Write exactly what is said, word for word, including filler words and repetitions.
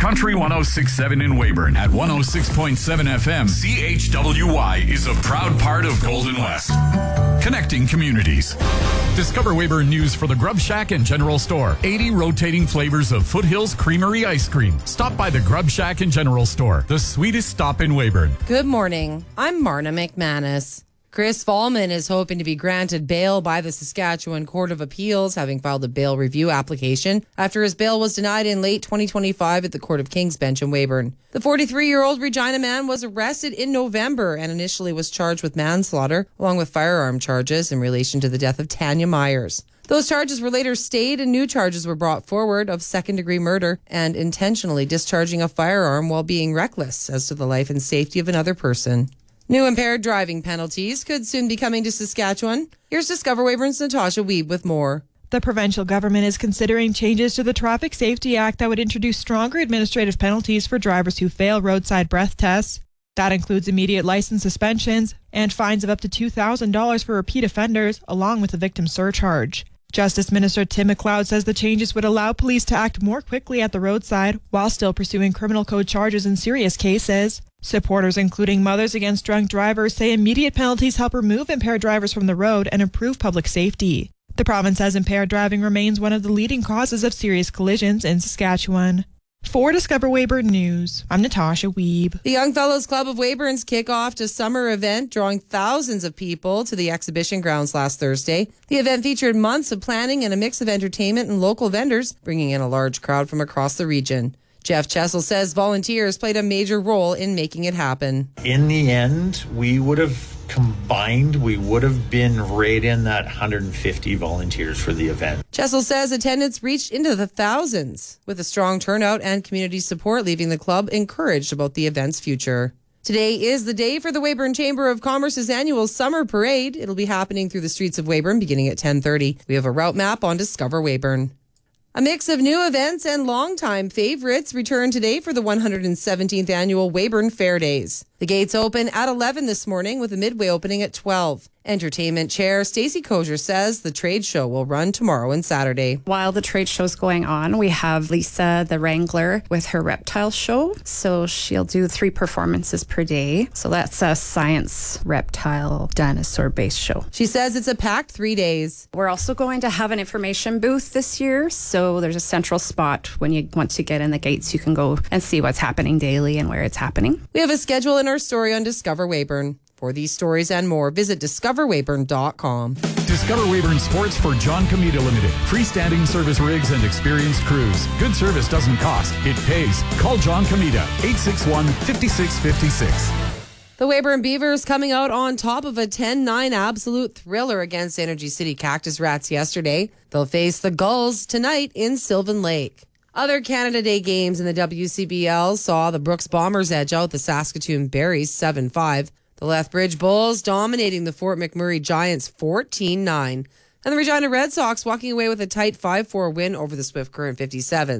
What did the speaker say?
Country one oh six point seven in Weyburn at one oh six point seven F M. C H W Y is a proud part of Golden West. Connecting communities. Discover Weyburn news for the Grub Shack and General Store. eighty rotating flavors of Foothills Creamery ice cream. Stop by the Grub Shack and General Store, the sweetest stop in Weyburn. Good morning. I'm Marna McManus. Chris Fallman is hoping to be granted bail by the Saskatchewan Court of Appeals, having filed a bail review application after his bail was denied in late twenty twenty-five at the Court of King's Bench in Weyburn. The forty-three-year-old Regina man was arrested in November and initially was charged with manslaughter, along with firearm charges in relation to the death of Tanya Myers. Those charges were later stayed and new charges were brought forward of second-degree murder and intentionally discharging a firearm while being reckless as to the life and safety of another person. New impaired driving penalties could soon be coming to Saskatchewan. Here's Discover Weyburn's Natasha Wiebe with more. The provincial government is considering changes to the Traffic Safety Act that would introduce stronger administrative penalties for drivers who fail roadside breath tests. That includes immediate license suspensions and fines of up to two thousand dollars for repeat offenders, along with a victim surcharge. Justice Minister Tim McLeod says the changes would allow police to act more quickly at the roadside while still pursuing criminal code charges in serious cases. Supporters, including Mothers Against Drunk Drivers, say immediate penalties help remove impaired drivers from the road and improve public safety. The province says impaired driving remains one of the leading causes of serious collisions in Saskatchewan. For Discover Weyburn News, I'm Natasha Wiebe. The Young Fellows Club of Weyburn's kick-off to summer event, drawing thousands of people to the exhibition grounds last Thursday. The event featured months of planning and a mix of entertainment and local vendors, bringing in a large crowd from across the region. Jeff Chessel says volunteers played a major role in making it happen. In the end, we would have combined, we would have been right in that one hundred fifty volunteers for the event. Chessel says attendance reached into the thousands, with a strong turnout and community support leaving the club encouraged about the event's future. Today is the day for the Weyburn Chamber of Commerce's annual summer parade. It'll be happening through the streets of Weyburn beginning at ten thirty. We have a route map on Discover Weyburn. A mix of new events and longtime favorites return today for the one hundred seventeenth annual Weyburn Fair Days. The gates open at eleven this morning with a midway opening at twelve. Entertainment Chair Stacey Kozier says the trade show will run tomorrow and Saturday. While the trade show's going on, we have Lisa the Wrangler with her reptile show. So she'll do three performances per day. So that's a science reptile dinosaur-based show. She says it's a packed three days. We're also going to have an information booth this year. So there's a central spot when you want to get in the gates. You can go and see what's happening daily and where it's happening. We have a schedule in our story on Discover Weyburn. For these stories and more, visit discover weyburn dot com. Discover Weyburn Sports for John Comita Limited. Freestanding service rigs and experienced crews. Good service doesn't cost, it pays. Call John Comita, eight six one, five six five six. The Weyburn Beavers coming out on top of a ten nine absolute thriller against Energy City Cactus Rats yesterday. They'll face the Gulls tonight in Sylvan Lake. Other Canada Day games in the W C B L saw the Brooks Bombers edge out the Saskatoon Berries seven five. The Lethbridge Bulls dominating the Fort McMurray Giants fourteen nine. And the Regina Red Sox walking away with a tight five four win over the Swift Current fifty-seven.